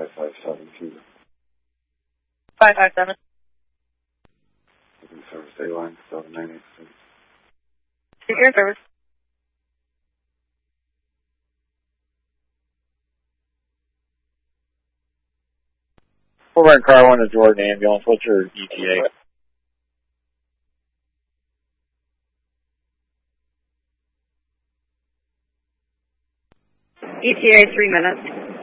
5572. 557. Service A-Line 7986. Secure service. Over in car 1 to Jordan Ambulance. What's your ETA? ETA 3 minutes.